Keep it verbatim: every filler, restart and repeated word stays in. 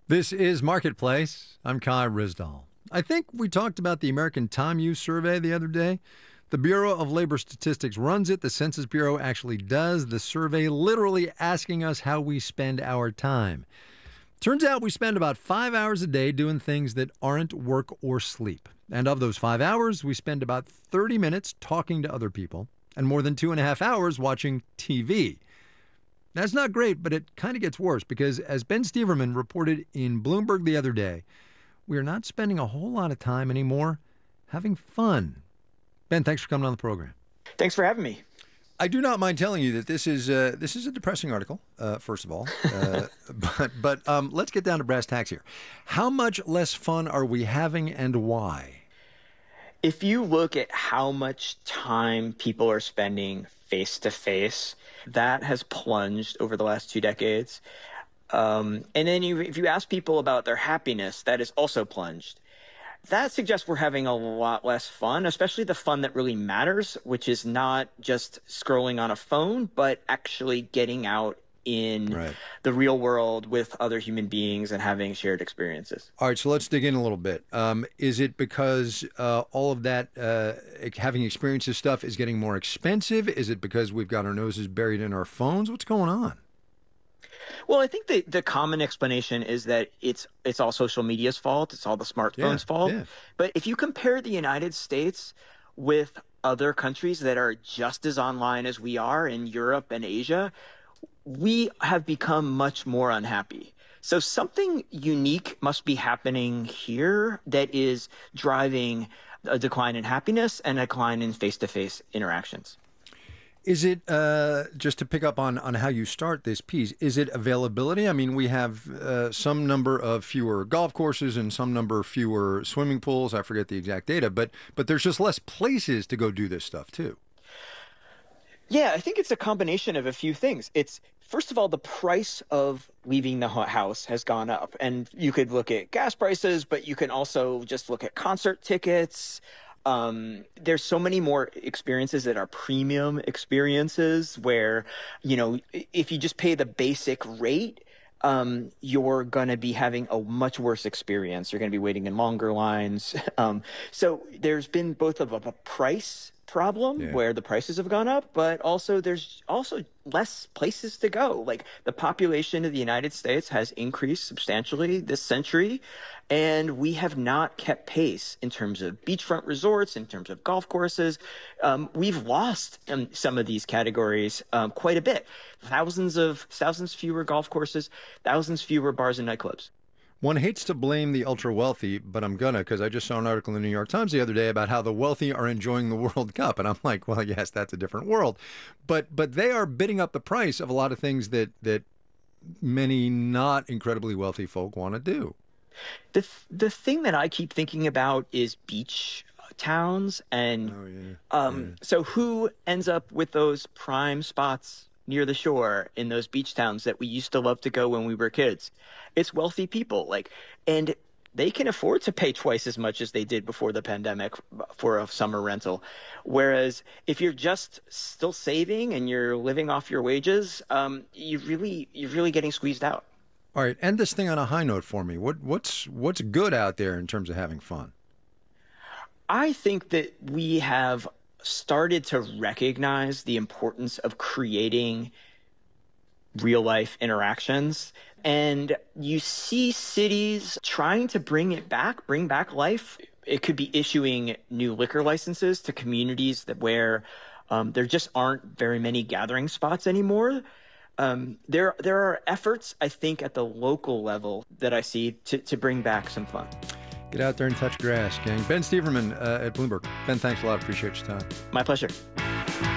This is Marketplace. I'm Kai Rizdal. I think we talked about the American Time Use Survey the other day. The Bureau of Labor Statistics runs it. The Census Bureau actually does the survey, literally asking us how we spend our time. Turns out we spend about five hours a day doing things that aren't work or sleep. And of those five hours, we spend about thirty minutes talking to other people and more than two and a half hours watching T V. That's not great, but it kind of gets worse because, as Ben Steverman reported in Bloomberg the other day, we are not spending a whole lot of time anymore having fun. Ben, thanks for coming on the program. Thanks for having me. I do not mind telling you that this is uh, this is a depressing article, uh, first of all. Uh, but but um, let's get down to brass tacks here. How much less fun are we having and why? If you look at how much time people are spending face to face, that has plunged over the last two decades. Um, and then you, if you ask people about their happiness, that has also plunged. That suggests we're having a lot less fun, especially the fun that really matters, which is not just scrolling on a phone, but actually getting out in right. the real world with other human beings and having shared experiences. All right, so let's dig in a little bit. Um, is it because uh, all of that uh, having experiences stuff is getting more expensive? Is it because we've got our noses buried in our phones? What's going on? Well, I think the, the common explanation is that it's it's all social media's fault. It's all the smartphones' yeah, fault. Yeah. But if you compare the United States with other countries that are just as online as we are in Europe and Asia, we have become much more unhappy. So something unique must be happening here that is driving a decline in happiness and a decline in face-to-face interactions. Is it, uh, just to pick up on, on how you start this piece, is it availability? I mean, we have uh, some number of fewer golf courses and some number fewer swimming pools. I forget the exact data, but but there's just less places to go do this stuff, too. Yeah, I think it's a combination of a few things. It's, first of all, the price of leaving the house has gone up. And you could look at gas prices, but you can also just look at concert tickets. Um, there's so many more experiences that are premium experiences where, you know, if you just pay the basic rate, um, you're going to be having a much worse experience. You're going to be waiting in longer lines. Um, so there's been both of a, a price problem yeah. where the prices have gone up, but also there's also less places to go. Like the population of the United States has increased substantially this century, and we have not kept pace in terms of beachfront resorts, in terms of golf courses. Um, we've lost um, some of these categories um, quite a bit. Thousands of thousands fewer golf courses, thousands fewer bars and nightclubs. One hates to blame the ultra-wealthy, but I'm gonna, because I just saw an article in the New York Times the other day about how the wealthy are enjoying the World Cup. And I'm like, well, yes, that's a different world. But but they are bidding up the price of a lot of things that, that many not incredibly wealthy folk want to do. The, th- the thing that I keep thinking about is beach towns. And oh, yeah. Um, yeah. so who ends up with those prime spots near the shore in those beach towns that we used to love to go when we were kids? It's wealthy people, like, and they can afford to pay twice as much as they did before the pandemic for a summer rental. Whereas if you're just still saving and you're living off your wages, um, you really, you're really getting squeezed out. All right, end this thing on a high note for me. What, what's, what's good out there in terms of having fun? I think that we have started to recognize the importance of creating real life interactions. And you see cities trying to bring it back, bring back life. It could be issuing new liquor licenses to communities that where um, there just aren't very many gathering spots anymore. Um, there, there are efforts, I think, at the local level that I see to, to bring back some fun. Get out there and touch grass, gang. Ben Steverman uh, at Bloomberg. Ben, thanks a lot. Appreciate your time. My pleasure.